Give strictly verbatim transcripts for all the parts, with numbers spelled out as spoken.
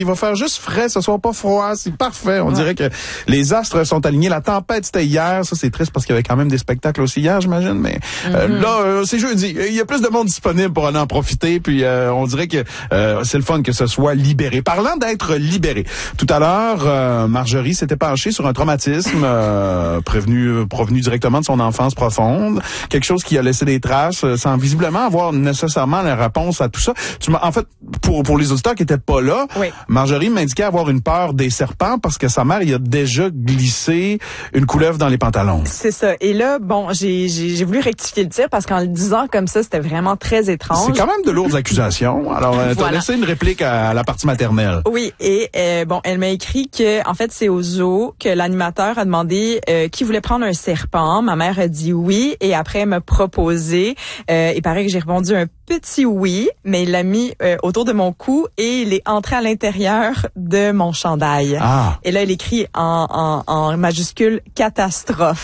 Il va faire juste frais, ce soit pas froid, c'est parfait. On ouais. dirait que les astres sont alignés. La tempête, c'était hier. Ça, c'est triste parce qu'il y avait quand même des spectacles aussi hier, j'imagine. Mais mm-hmm. euh, là, euh, c'est jeudi. Il y a plus de monde disponible pour aller en profiter. Puis euh, on dirait que euh, c'est le fun que ce soit libéré. Parlant d'être libéré, tout à l'heure, euh, Marjorie s'était penchée sur un traumatisme euh, prévenu, provenu directement de son enfance profonde. Quelque chose qui a laissé des traces euh, sans visiblement avoir nécessairement la réponse à tout ça. Tu m'as, en fait, pour pour les auditeurs qui étaient pas là, oui. Marjorie m'indiquait avoir une peur des serpents parce que sa mère y a déjà glissé une couleuvre dans les pantalons. C'est ça. Et là, bon, j'ai, j'ai, j'ai voulu rectifier le tir parce qu'en le disant comme ça, c'était vraiment très étrange. C'est quand même de lourdes accusations. Alors, euh, voilà. T'as laissé une réplique à, à la partie maternelle. Oui. Et euh, bon, elle m'a écrit que, en fait, c'est au zoo que l'animateur a demandé euh, qui voulait prendre un serpent. Ma mère a dit oui. Et après, elle m'a proposé. Euh, il paraît que j'ai répondu un petit oui, mais il l'a mis euh, autour de mon cou et il est entré à l'intérieur de mon chandail. Ah. Et là, il écrit en, en, en majuscule catastrophe.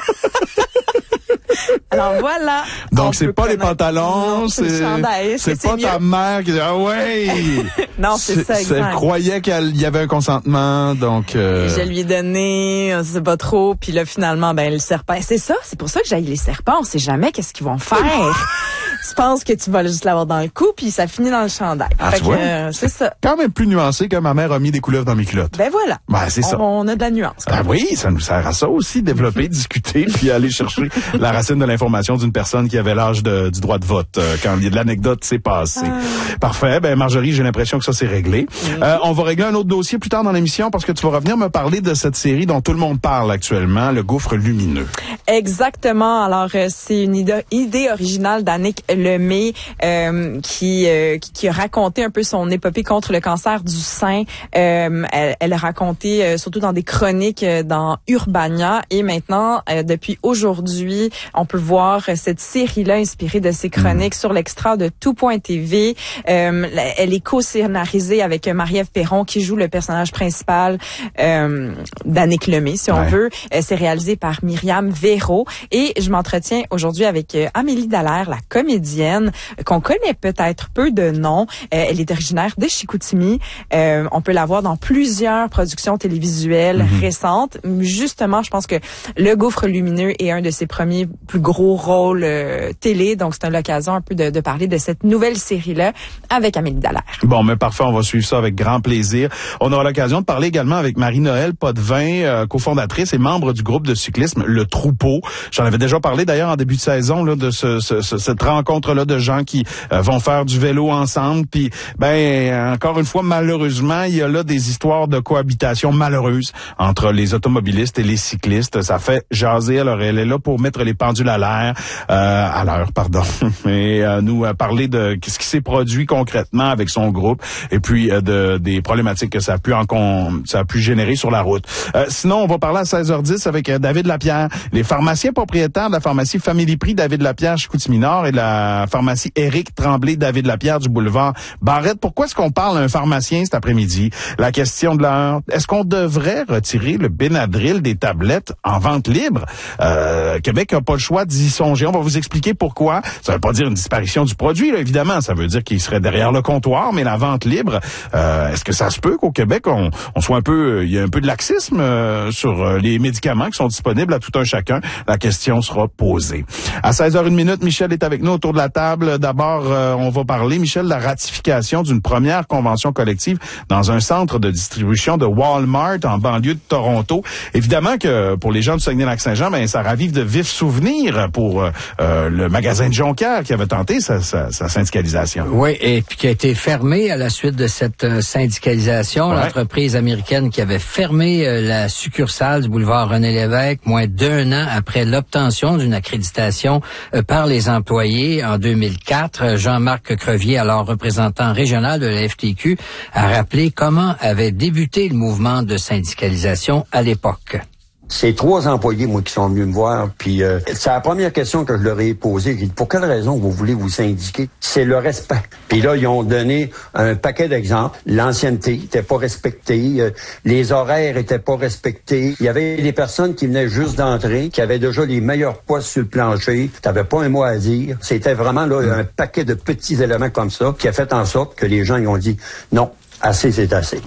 Alors voilà. Donc c'est pas les pantalons, non, c'est, c'est le chandail. C'est, c'est pas c'est ta mère qui dit ah ouais. Non, c'est, c'est ça exact. Elle croyait qu'il y avait un consentement, donc. Euh... Je lui ai donné, on sait pas trop, puis là finalement ben le serpent, c'est ça, c'est pour ça que j'haïs les serpents, on sait jamais qu'est-ce qu'ils vont faire. Tu penses que tu vas juste l'avoir dans le cou, puis ça finit dans le chandail. Ah, fait tu que, vois? Euh, c'est ça. Quand même plus nuancé que ma mère a mis des couleuvres dans mes culottes. Ben voilà. Ben c'est on, ça. On a de la nuance. Ben oui, ça nous sert à ça aussi, développer, discuter, puis aller chercher la racine de l'information d'une personne qui avait l'âge de, du droit de vote euh, quand l'anecdote s'est passée. Ah. Parfait. Ben Marjorie, j'ai l'impression que ça c'est réglé. Oui. Euh, on va régler un autre dossier plus tard dans l'émission parce que tu vas revenir me parler de cette série dont tout le monde parle actuellement, Le Gouffre lumineux. Exactement. Alors euh, c'est une idée, idée originale d'Annick Lemay euh, qui, euh, qui qui a raconté un peu son épopée contre le cancer du sein. Euh, elle, elle a raconté euh, surtout dans des chroniques euh, dans Urbania et maintenant euh, depuis aujourd'hui, on peut voir euh, cette série-là inspirée de ses chroniques mmh. sur l'extra de tout point t v. Euh, elle est co-scénarisée avec Marie-Ève Perron qui joue le personnage principal euh, d'Annick Lemay, si on ouais. veut. Euh, c'est réalisé par Myriam Véro et je m'entretiens aujourd'hui avec euh, Amélie Dallaire, la comédienne euh, qu'on connaît peut-être peu de nom. Euh, elle est originaire de Chicoutimi. Euh, on peut la voir dans plusieurs productions télévisuelles mmh. récentes. Justement, je pense que Le Gouffre lumineux est un de ses premiers plus gros rôles euh, télé. Donc, c'est l'occasion un peu de, de parler de cette nouvelle série-là avec Amélie Dallaire. Bon, mais parfait, on va suivre ça avec grand plaisir. On aura l'occasion de parler également avec Marie-Noëlle Potvin, euh, cofondatrice et membre du groupe de cyclisme Le Troupeau. J'en avais déjà parlé d'ailleurs en début de saison là, de ce, ce, ce, cette rencontre-là de gens qui euh, vont faire du vélo ensemble. Puis, ben, encore une fois, malheureusement, il y a là des histoires de cohabitation malheureuses entre les automobilistes et les cyclistes. Ça fait jaser. Alors, elle est là pour mettre les pendules à l'air, euh, à l'heure, pardon, et euh, nous euh, parler de ce qui s'est produit concrètement avec son groupe et puis euh, de des problématiques que ça a pu en con, ça a pu générer sur la route. Euh, sinon, on va parler à seize heures dix avec euh, David Lapierre, les pharmaciens propriétaires de la pharmacie Family Prix David Lapierre Chicoutimi-Nord et de la pharmacie Éric Tremblay David Lapierre du boulevard Barrette. Pourquoi est-ce qu'on parle à un pharmacien cet après-midi? La question de l'heure, est-ce qu'on devrait retirer le Benadryl des tablettes en vente libre? Euh, Québec n'a pas le choix d'y songer. On va vous expliquer pourquoi. Ça veut pas dire une disparition du produit, là, évidemment. Ça veut dire qu'il serait derrière le comptoir, mais la vente libre, euh, est-ce que ça se peut qu'au Québec, on, on soit un peu, il y a un peu de laxisme euh, sur euh, les médicaments qui sont disponibles à tout un chacun? La question sera posée. À seize heures une minute, Michel est avec nous autour de la table. D'abord, euh, on va parler, Michel, de la ratification d'une première convention collective dans un centre de distribution de Walmart en banlieue de Toronto. Évidemment que pour les gens du Saguenay-Lac-Saint-Jean, ben ça ravive de vifs souvenirs pour euh, le magasin de Jonquière qui avait tenté sa, sa, sa syndicalisation. Oui, et puis qui a été fermé à la suite de cette euh, syndicalisation. Ouais. L'entreprise américaine qui avait fermé euh, la succursale du boulevard René-Lévesque moins d'un an après l'obtention d'une accréditation euh, par les employés en deux mille quatre. Jean-Marc Crevier, alors représentant régional de la F T Q, a rappelé comment avait débuté le mouvement de syndicalisation à l'époque. C'est trois employés, moi, qui sont venus me voir, puis euh, c'est la première question que je leur ai posée. J'ai dit, pour quelle raison vous voulez vous syndiquer? C'est le respect. Puis là, ils ont donné un paquet d'exemples. L'ancienneté n'était pas respectée, euh, les horaires étaient pas respectés. Il y avait des personnes qui venaient juste d'entrer, qui avaient déjà les meilleurs postes sur le plancher. T'avais pas un mot à dire. C'était vraiment là un paquet de petits éléments comme ça qui a fait en sorte que les gens ils ont dit, non, assez, c'est assez.